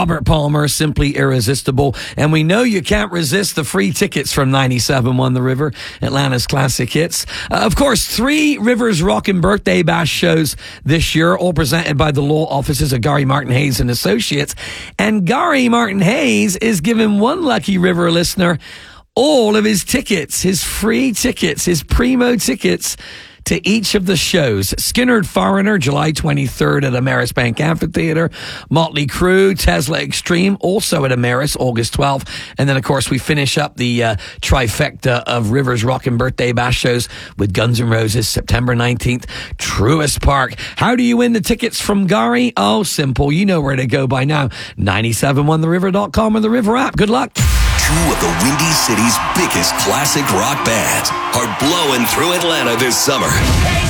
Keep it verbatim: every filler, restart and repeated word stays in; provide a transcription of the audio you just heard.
Robert Palmer, Simply Irresistible. And we know you can't resist the free tickets from ninety-seven point one The River, Atlanta's classic hits. Uh, of course, three Rivers Rockin' Birthday Bash shows this year, all presented by the law offices of Gary Martin Hayes and Associates. And Gary Martin Hayes is giving one lucky River listener all of his tickets, his free tickets, his primo tickets to each of the shows. Skynyrd Foreigner, July twenty-third at Ameris Bank Amphitheater. Motley Crue, Tesla Extreme, also at Ameris, August twelfth. And then, of course, we finish up the uh, trifecta of Rivers Rockin' Birthday Bash shows with Guns N' Roses, September nineteenth, Truist Park. How do you win the tickets from Gary? Oh, simple. You know where to go by now. ninety-seven point one the river dot com or the River app. Good luck. Two of the Windy City's biggest classic rock bands are blowing through Atlanta this summer.